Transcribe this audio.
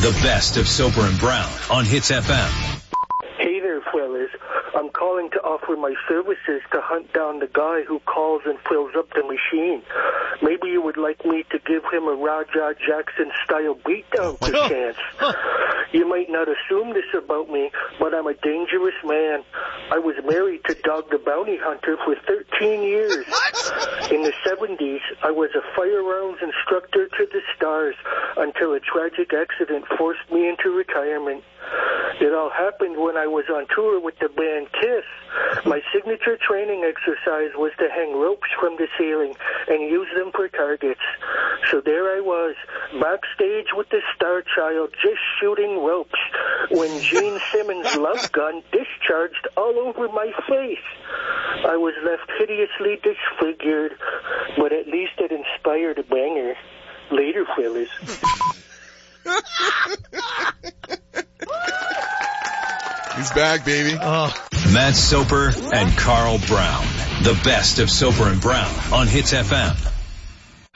The best of Soper and Brown on Hits FM. Hey there, fellas. I'm calling to offer my services to hunt down the guy who calls and fills up the machine. Maybe you would like me to give him a Raja Jackson-style beatdown, perchance. You might not assume this about me, but I'm a dangerous man. I was married to Dog the Bounty Hunter for 13 years. In the 70s, I was a firearms instructor to the stars until a tragic accident forced me into retirement. It all happened when I was on tour with the band Kiss. My signature training exercise was to hang ropes from the ceiling and use them for targets. So there I was, backstage with the Star Child, just shooting ropes, when Gene Simmons' love gun discharged all over my face. I was left hideously disfigured, but at least it inspired a banger. Later, fellas. He's back, baby. Matt Soper and Carl Brown. The best of Soper and Brown on Hits FM.